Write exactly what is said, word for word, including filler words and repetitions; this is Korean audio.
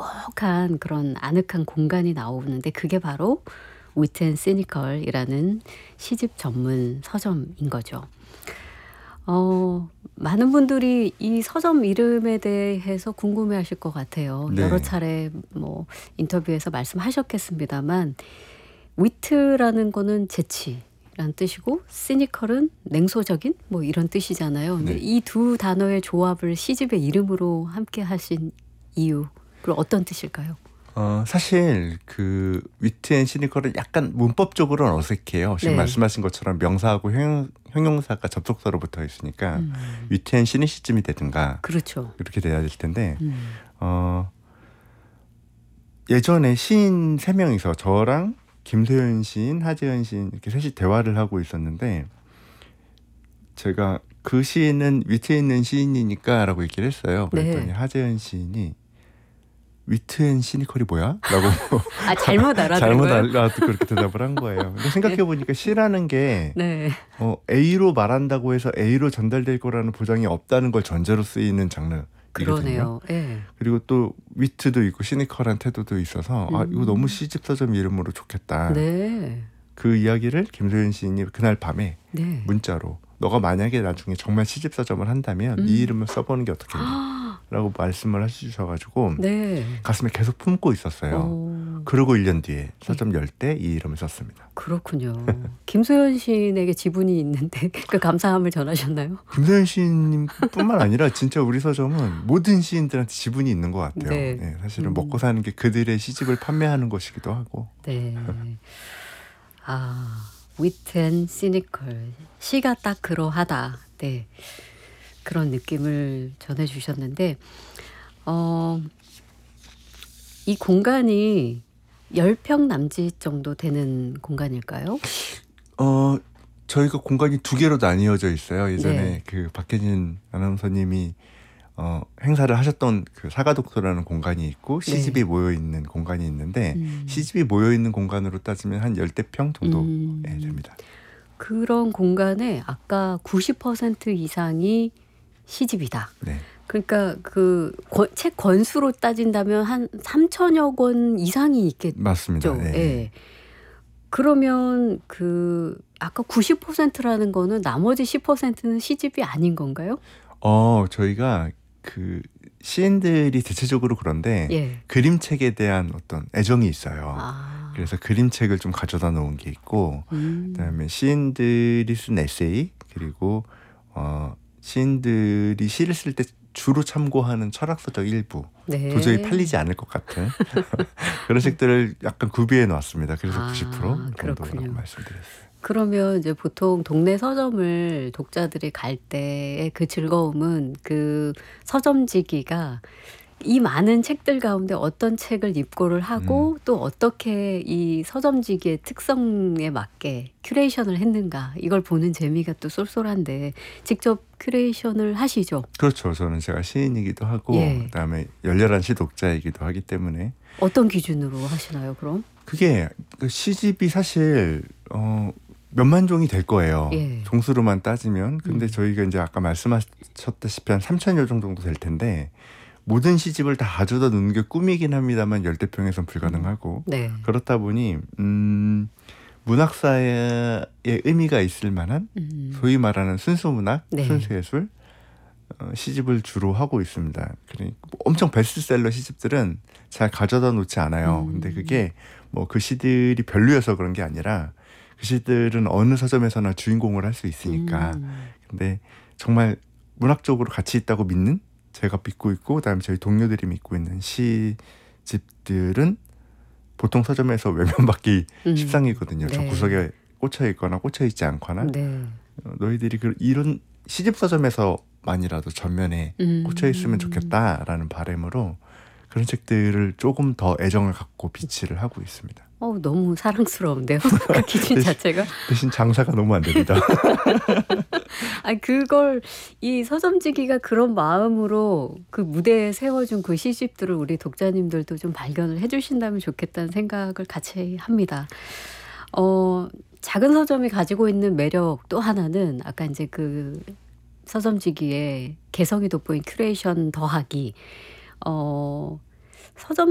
울컥한 그런 아늑한 공간이 나오는데 그게 바로 위트 앤 시니컬이라는 시집 전문 서점인 거죠. 어 많은 분들이 이 서점 이름에 대해서 궁금해하실 것 같아요. 네. 여러 차례 뭐 인터뷰에서 말씀하셨겠습니다만 위트라는 거는 재치라는 뜻이고 시니컬은 냉소적인 뭐 이런 뜻이잖아요. 근데 네. 이 두 단어의 조합을 시집의 이름으로 함께 하신 이유 그리고 어떤 뜻일까요? 어 사실 그 위트 앤 시니컬은 약간 문법적으로는 어색해요. 지금 네. 말씀하신 것처럼 명사하고 형용, 형용사가 접속사로 붙어 있으니까 음. 위트 앤 시니시즘이 되든가 그렇죠. 이렇게 돼야 될 텐데 음. 어 예전에 시인 세 명이서 저랑 김소연 시인, 하재현 시인 이렇게 셋이 대화를 하고 있었는데 제가 그 시인은 위트 있는 시인이니까 라고 얘기를 했어요. 그랬더니 네. 하재현 시인이 위트 앤 시니컬이 뭐야? 라고 아 잘못 알아들은 잘못 거예요? 알아듣고 그렇게 대답을 한 거예요. 근데 생각해보니까 시라는 게 네. 어, A로 말한다고 해서 A로 전달될 거라는 보장이 없다는 걸 전제로 쓰이는 장르이거든요. 그러네요. 예. 그리고 또 위트도 있고 시니컬한 태도도 있어서 아 이거 너무 음. 시집 서점 이름으로 좋겠다. 네. 그 이야기를 김소연 시인이 그날 밤에 네. 문자로 너가 만약에 나중에 정말 시집 서점을 한다면 음. 네 이름을 써보는 게 어떻겠니? 라고 말씀을 해주셔가지고 네. 가슴에 계속 품고 있었어요. 어, 그러고 일 년 뒤에 서점 열 때 이 이름을 썼습니다. 그렇군요. 김소연 시인에게 지분이 있는데 그 감사함을 전하셨나요? 김소연 시인뿐만 아니라 진짜 우리 서점은 모든 시인들한테 지분이 있는 것 같아요. 네. 네, 사실은 음. 먹고 사는 게 그들의 시집을 판매하는 것이기도 하고. 네. 아, 위트 앤 시니컬. 시가 딱 그러하다. 네. 그런 느낌을 전해주셨는데, 어, 이 공간이 열 평 남짓 정도 되는 공간일까요? 어 저희가 공간이 두 개로 나뉘어져 있어요. 예전에 네. 그 박혜진 아나운서님이 어, 행사를 하셨던 그 사과독서라는 공간이 있고 시집이 네. 모여 있는 공간이 있는데 음. 시집이 모여 있는 공간으로 따지면 한 열대 평 정도 음. 예, 됩니다. 그런 공간에 아까 구십 퍼센트 이상이 시집이다. 네. 그러니까 그 책 권수로 따진다면 한 삼천여 권 이상이 있겠죠. 맞습니다. 네. 예. 그러면 그 아까 구십 퍼센트라는 거는 나머지 십 퍼센트는 시집이 아닌 건가요? 어 저희가 그 시인들이 대체적으로 그런데 예. 그림책에 대한 어떤 애정이 있어요. 아. 그래서 그림책을 좀 가져다 놓은 게 있고 음. 그다음에 시인들이 쓴 에세이 그리고 어, 시인들이 시를 쓸 때 주로 참고하는 철학서적 일부 네. 도저히 팔리지 않을 것 같은 그런 책들을 약간 구비해 놨습니다. 그래서 아, 구십 퍼센트 정도라고 그렇군요. 말씀드렸어요. 그러면 이제 보통 동네 서점을 독자들이 갈 때의 그 즐거움은 그 서점지기가 이 많은 책들 가운데 어떤 책을 입고를 하고 또 어떻게 이 서점지기의 특성에 맞게 큐레이션을 했는가 이걸 보는 재미가 또 쏠쏠한데 직접 큐레이션을 하시죠? 그렇죠. 저는 제가 시인이기도 하고 예. 그다음에 열렬한 시독자이기도 하기 때문에 어떤 기준으로 하시나요, 그럼? 그게 그 시집이 사실 어, 몇만 종이 될 거예요. 예. 종수로만 따지면. 근데 음. 저희가 이제 아까 말씀하셨다시피 한 삼천여 종 정도 될 텐데 모든 시집을 다 가져다 놓는 게 꿈이긴 합니다만 열대 평에선 불가능하고 네. 그렇다 보니 음, 문학사의 의미가 있을 만한 음. 소위 말하는 순수문학, 네. 순수예술 어, 시집을 주로 하고 있습니다. 그러니까 엄청 베스트셀러 시집들은 잘 가져다 놓지 않아요. 음. 근데 그게 뭐 그 시들이 별로여서 그런 게 아니라 그 시들은 어느 서점에서나 주인공을 할 수 있으니까. 음. 근데 정말 문학적으로 가치 있다고 믿는 제가 믿고 있고 그다음에 저희 동료들이 믿고 있는 시집들은 보통 서점에서 외면받기 음. 십상이거든요. 저 네. 구석에 꽂혀 있거나 꽂혀 있지 않거나 네. 어, 너희들이 그 이런 시집 서점에서만이라도 전면에 음. 꽂혀 있으면 좋겠다라는 바람으로 그런 책들을 조금 더 애정을 갖고 비치를 하고 있습니다. 어, 너무 사랑스러운데요. 그 기준 대신- 자체가. 대신 장사가 너무 안 됩니다. 아, 그걸 이 서점지기가 그런 마음으로 그 무대에 세워준 그 시집들을 우리 독자님들도 좀 발견을 해주신다면 좋겠다는 생각을 같이 합니다. 어, 작은 서점이 가지고 있는 매력 또 하나는 아까 이제 그 서점지기의 개성이 돋보인 큐레이션 더하기 어, 서점